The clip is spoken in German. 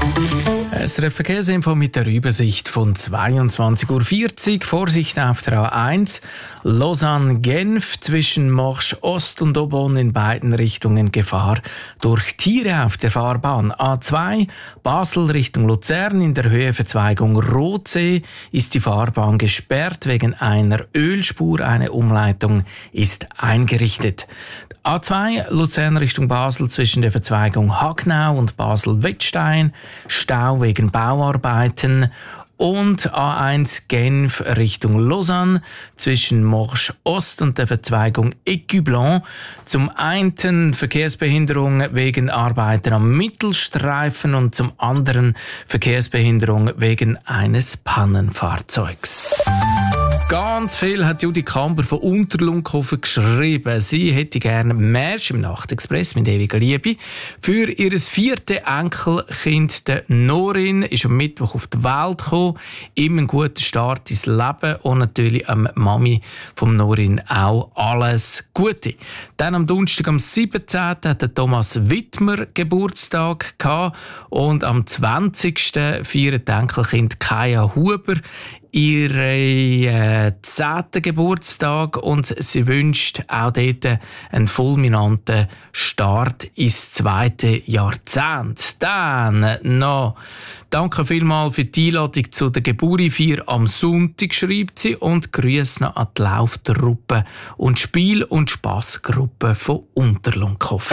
SRF Verkehrsinfo mit der Übersicht von 22:40 Uhr. Vorsicht auf der A1 Lausanne-Genf zwischen Morsch Ost und Aubonne in beiden Richtungen Gefahr durch Tiere auf der Fahrbahn. A2 Basel Richtung Luzern in der Höheverzweigung Rotsee ist die Fahrbahn gesperrt wegen einer Ölspur. Eine Umleitung ist eingerichtet. A2 Luzern Richtung Basel zwischen der Verzweigung Hagnau und Basel-Wettstein Stau wegen Bauarbeiten. Und A1 Genf Richtung Lausanne zwischen Morsch Ost und der Verzweigung Écublens. Zum einen Verkehrsbehinderung wegen Arbeiten am Mittelstreifen und zum anderen Verkehrsbehinderung wegen eines Pannenfahrzeugs. Ganz viel hat Judy Kamber von Unterlunkhofen geschrieben. Sie hätte gerne Märsch im Nachtexpress mit ewiger Liebe. Für ihr 4. Enkelkind, der Norin, ist am Mittwoch auf die Welt gekommen. Immer einen guten Start ins Leben und natürlich am Mami vom Norin auch alles Gute. Dann am Donnerstag, am 17. hat der Thomas Wittmer Geburtstag gehabt und am 20. feiert Enkelkind Kaya Huber ihren 10. Geburtstag und sie wünscht auch dort einen fulminanten Start ins 2. Jahrzehnt. Dann noch danke vielmals für die Einladung zu der Geburtstagsfeier am Sonntag, schreibt sie, und Grüße noch an die Lauftruppe und Spiel- und Spassgruppe von Unterlunkhofen.